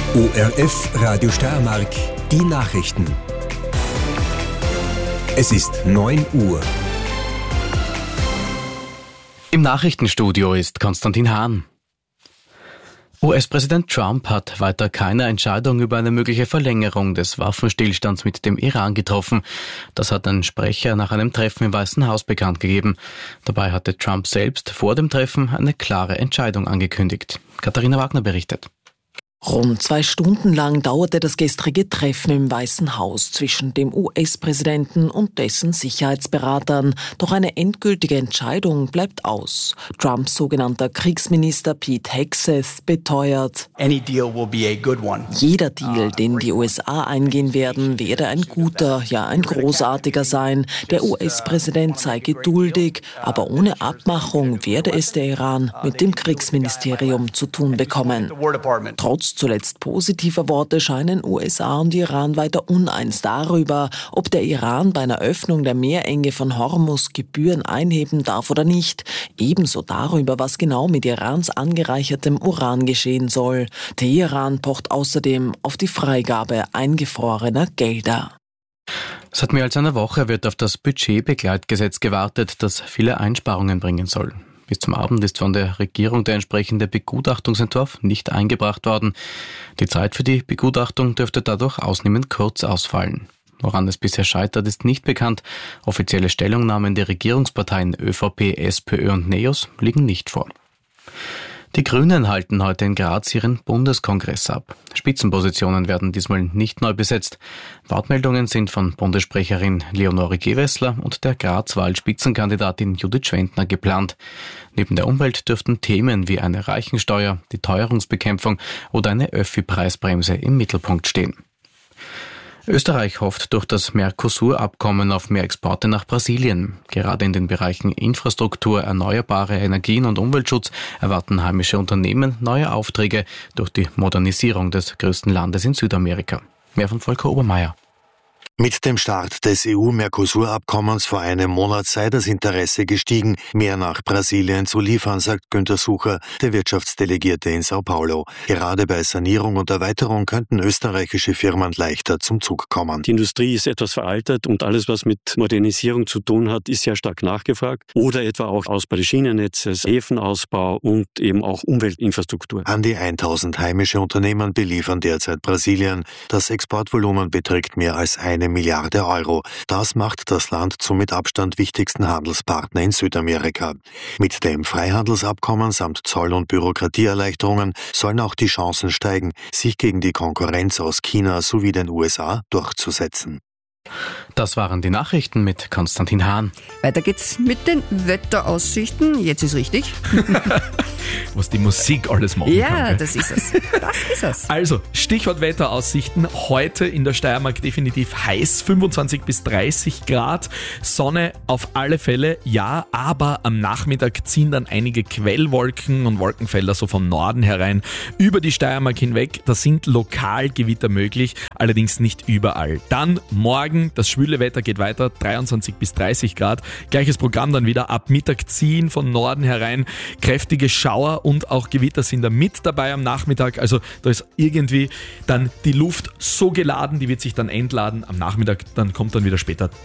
ORF Radio Steiermark, die Nachrichten. Es ist 9 Uhr. Im Nachrichtenstudio ist Konstantin Hahn. US-Präsident Trump hat weiter keine Entscheidung über eine mögliche Verlängerung des Waffenstillstands mit dem Iran getroffen. Das hat ein Sprecher nach einem Treffen im Weißen Haus bekannt gegeben. Dabei hatte Trump selbst vor dem Treffen eine klare Entscheidung angekündigt. Katharina Wagner berichtet. Rund 2 Stunden lang dauerte das gestrige Treffen im Weißen Haus zwischen dem US-Präsidenten und dessen Sicherheitsberatern. Doch eine endgültige Entscheidung bleibt aus. Trumps sogenannter Kriegsminister Pete Hegseth beteuert: Jeder Deal, den die USA eingehen werden, werde ein guter, ja ein großartiger sein. Der US-Präsident sei geduldig, aber ohne Abmachung werde es der Iran mit dem Kriegsministerium zu tun bekommen. Trotz zuletzt positiver Worte scheinen USA und Iran weiter uneins darüber, ob der Iran bei einer Öffnung der Meerenge von Hormuz Gebühren einheben darf oder nicht. Ebenso darüber, was genau mit Irans angereichertem Uran geschehen soll. Teheran pocht außerdem auf die Freigabe eingefrorener Gelder. Seit mehr als einer Woche wird auf das Budgetbegleitgesetz gewartet, das viele Einsparungen bringen soll. Bis zum Abend ist von der Regierung der entsprechende Begutachtungsentwurf nicht eingebracht worden. Die Zeit für die Begutachtung dürfte dadurch ausnehmend kurz ausfallen. Woran es bisher scheitert, ist nicht bekannt. Offizielle Stellungnahmen der Regierungsparteien ÖVP, SPÖ und NEOS liegen nicht vor. Die Grünen halten heute in Graz ihren Bundeskongress ab. Spitzenpositionen werden diesmal nicht neu besetzt. Wortmeldungen sind von Bundessprecherin Leonore Gewessler und der Graz-Wahl-Spitzenkandidatin Judith Schwendner geplant. Neben der Umwelt dürften Themen wie eine Reichensteuer, die Teuerungsbekämpfung oder eine Öffi-Preisbremse im Mittelpunkt stehen. Österreich hofft durch das Mercosur-Abkommen auf mehr Exporte nach Brasilien. Gerade in den Bereichen Infrastruktur, erneuerbare Energien und Umweltschutz erwarten heimische Unternehmen neue Aufträge durch die Modernisierung des größten Landes in Südamerika. Mehr von Volker Obermeier. Mit dem Start des EU-Mercosur-Abkommens vor einem Monat sei das Interesse gestiegen, mehr nach Brasilien zu liefern, sagt Günter Sucher, der Wirtschaftsdelegierte in Sao Paulo. Gerade bei Sanierung und Erweiterung könnten österreichische Firmen leichter zum Zug kommen. Die Industrie ist etwas veraltet und alles, was mit Modernisierung zu tun hat, ist sehr stark nachgefragt. Oder etwa auch Ausbau des Schienennetzes, Häfenausbau und eben auch Umweltinfrastruktur. An die 1000 heimische Unternehmen beliefern derzeit Brasilien. Das Exportvolumen beträgt mehr als 1 Milliarde Euro. Das macht das Land zum mit Abstand wichtigsten Handelspartner in Südamerika. Mit dem Freihandelsabkommen samt Zoll- und Bürokratieerleichterungen sollen auch die Chancen steigen, sich gegen die Konkurrenz aus China sowie den USA durchzusetzen. Das waren die Nachrichten mit Konstantin Hahn. Weiter geht's mit den Wetteraussichten. Jetzt ist richtig. Was die Musik alles machen kann. Ja, das ist es. Das ist es. Also, Stichwort Wetteraussichten. Heute in der Steiermark definitiv heiß, 25 bis 30 Grad. Sonne auf alle Fälle, ja, aber am Nachmittag ziehen dann einige Quellwolken und Wolkenfelder so vom Norden herein über die Steiermark hinweg. Da sind lokal Gewitter möglich, allerdings nicht überall. Dann morgen, das schwüle Wetter geht weiter, 23 bis 30 Grad. Gleiches Programm dann wieder ab Mittag ziehen von Norden herein. Kräftige Schauer und auch Gewitter sind da mit dabei am Nachmittag. Also da ist irgendwie dann die Luft so geladen, die wird sich dann entladen am Nachmittag. Dann kommt dann wieder später